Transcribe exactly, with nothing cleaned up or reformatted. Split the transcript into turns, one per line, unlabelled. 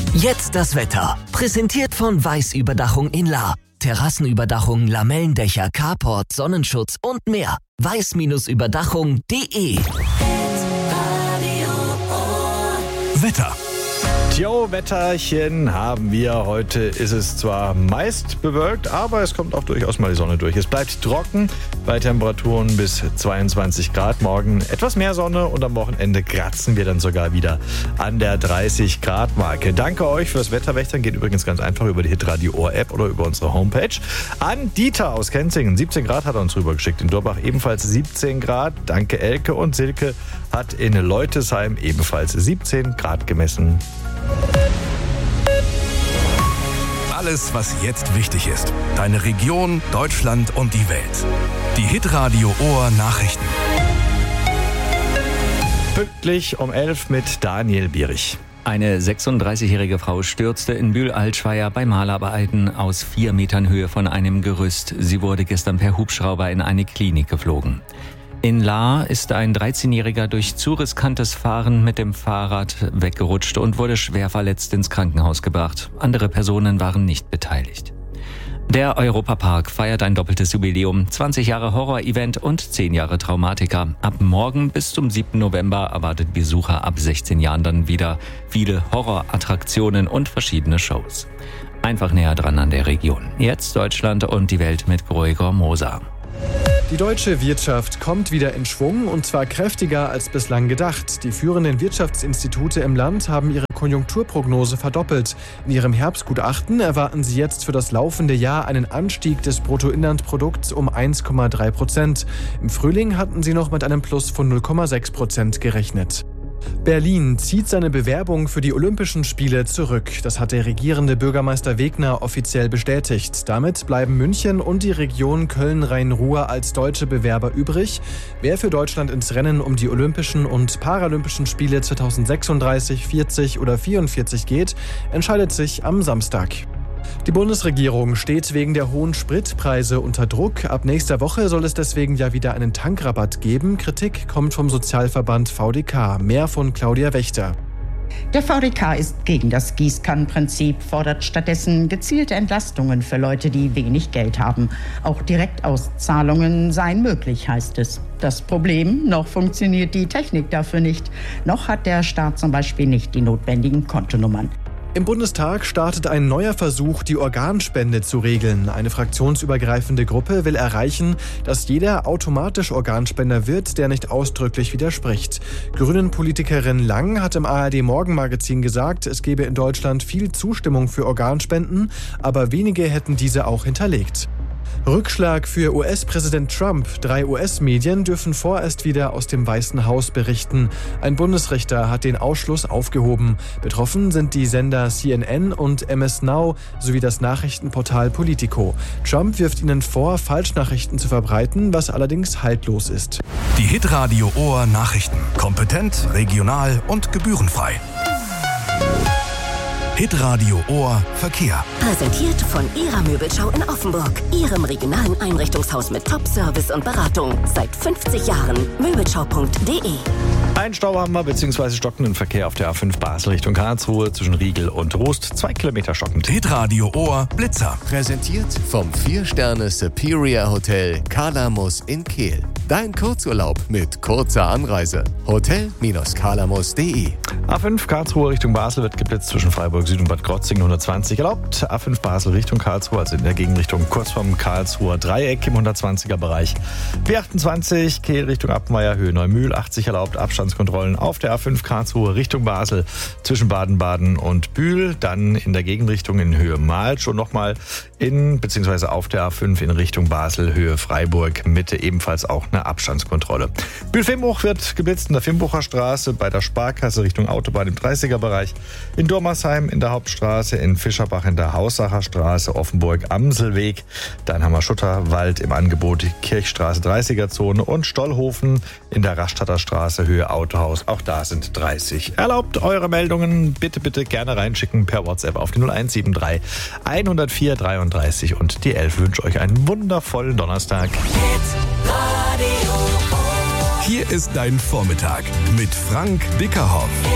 Jetzt das Wetter. Präsentiert von Weiß Überdachung in Lahr. Terrassenüberdachung, Lamellendächer, Carport, Sonnenschutz und mehr. weiß Überdachung punkt de.
Wetter.
Jo, Wetterchen haben wir. Heute ist es zwar meist bewölkt, aber es kommt auch durchaus mal die Sonne durch. Es bleibt trocken bei Temperaturen bis zweiundzwanzig Grad. Morgen etwas mehr Sonne und am Wochenende kratzen wir dann sogar wieder an der dreißig Grad Marke. Danke euch fürs Wetterwächtern. Geht übrigens ganz einfach über die Hitradio Ohr App oder über unsere Homepage. An Dieter aus Kenzingen. siebzehn Grad hat er uns rübergeschickt. In Durbach ebenfalls siebzehn Grad. Danke Elke. Und Silke hat in Leutesheim ebenfalls siebzehn Grad gemessen.
Alles, was jetzt wichtig ist. Deine Region, Deutschland und die Welt. Die Hitradio Ohr Nachrichten.
Pünktlich um elf mit Daniel Bierich.
Eine sechsunddreißigjährige Frau stürzte in Bühl-Altschweier bei Malarbeiten aus vier Metern Höhe von einem Gerüst. Sie wurde gestern per Hubschrauber in eine Klinik geflogen. In Lahr ist ein dreizehnjähriger durch zu riskantes Fahren mit dem Fahrrad weggerutscht und wurde schwer verletzt ins Krankenhaus gebracht. Andere Personen waren nicht beteiligt. Der Europapark feiert ein doppeltes Jubiläum, zwanzig Jahre Horror-Event und zehn Jahre Traumatiker. Ab morgen bis zum siebten November erwartet Besucher ab sechzehn Jahren dann wieder viele Horrorattraktionen und verschiedene Shows. Einfach näher dran an der Region. Jetzt Deutschland und die Welt mit Gregor Moser.
Die deutsche Wirtschaft kommt wieder in Schwung und zwar kräftiger als bislang gedacht. Die führenden Wirtschaftsinstitute im Land haben ihre Konjunkturprognose verdoppelt. In ihrem Herbstgutachten erwarten sie jetzt für das laufende Jahr einen Anstieg des Bruttoinlandsprodukts um eins Komma drei Prozent. Im Frühling hatten sie noch mit einem Plus von null Komma sechs Prozent gerechnet. Berlin zieht seine Bewerbung für die Olympischen Spiele zurück. Das hat der regierende Bürgermeister Wegner offiziell bestätigt. Damit bleiben München und die Region Köln-Rhein-Ruhr als deutsche Bewerber übrig. Wer für Deutschland ins Rennen um die Olympischen und Paralympischen Spiele zweitausendsechsunddreißig, vierzig oder vierundvierzig geht, entscheidet sich am Samstag. Die Bundesregierung steht wegen der hohen Spritpreise unter Druck. Ab nächster Woche soll es deswegen ja wieder einen Tankrabatt geben. Kritik kommt vom Sozialverband V D K. Mehr von Claudia Wächter.
Der V D K ist gegen das Gießkannenprinzip, fordert stattdessen gezielte Entlastungen für Leute, die wenig Geld haben. Auch Direktauszahlungen seien möglich, heißt es. Das Problem, noch funktioniert die Technik dafür nicht. Noch hat der Staat zum Beispiel nicht die notwendigen Kontonummern.
Im Bundestag startet ein neuer Versuch, die Organspende zu regeln. Eine fraktionsübergreifende Gruppe will erreichen, dass jeder automatisch Organspender wird, der nicht ausdrücklich widerspricht. Grünen-Politikerin Lang hat im A R D-Morgenmagazin gesagt, es gebe in Deutschland viel Zustimmung für Organspenden, aber wenige hätten diese auch hinterlegt. Rückschlag für U S-Präsident Trump. Drei U S-Medien dürfen vorerst wieder aus dem Weißen Haus berichten. Ein Bundesrichter hat den Ausschluss aufgehoben. Betroffen sind die Sender C N N und M S Now sowie das Nachrichtenportal Politico. Trump wirft ihnen vor, Falschnachrichten zu verbreiten, was allerdings haltlos ist.
Die Hitradio Ohr Nachrichten. Kompetent, regional und gebührenfrei. Hitradio Ohr Verkehr.
Präsentiert von Ihrer Möbelschau in Offenburg. Ihrem regionalen Einrichtungshaus mit Top-Service und Beratung. Seit fünfzig Jahren. Möbelschau punkt de.
Ein Stau haben wir, beziehungsweise stockenden Verkehr auf der A fünf Basel Richtung Karlsruhe zwischen Riegel und Rust. Zwei Kilometer stockend.
Hitradio Ohr Blitzer.
Präsentiert vom vier Sterne Superior Hotel Kalamus in Kehl. Dein Kurzurlaub mit kurzer Anreise. hotel Kalamus punkt de.
A fünf Karlsruhe Richtung Basel wird geblitzt zwischen Freiburg Süd und Bad Krotzingen hundertzwanzig erlaubt. A fünf Basel Richtung Karlsruhe, also in der Gegenrichtung kurz vom Karlsruher Dreieck im hundertzwanziger Bereich. B achtundzwanzig Kehl Richtung Appenweier, Höhe Neumühl, achtzig erlaubt. Abstandskontrollen auf der A fünf Karlsruhe Richtung Basel zwischen Baden-Baden und Bühl. Dann in der Gegenrichtung in Höhe Malsch und nochmal in, beziehungsweise auf der A fünf in Richtung Basel, Höhe Freiburg, Mitte ebenfalls auch eine Abstandskontrolle. Bühl-Fimbuch wird geblitzt in der Fimbucher Straße, bei der Sparkasse Richtung Autobahn im dreißiger Bereich, in Dormersheim in der Hauptstraße, in Fischerbach in der Haussacher Straße, Offenburg-Amselweg. Dann haben wir Schutterwald im Angebot, Kirchstraße dreißiger Zone und Stollhofen in der Rastatter Straße, Höhe Autohaus. Auch da sind dreißig erlaubt. Eure Meldungen bitte, bitte gerne reinschicken per WhatsApp auf die null eins sieben drei hundertvier dreiunddreißig und die elf. Wünsche euch einen wundervollen Donnerstag.
Hier ist dein Vormittag mit Frank Dickerhoff.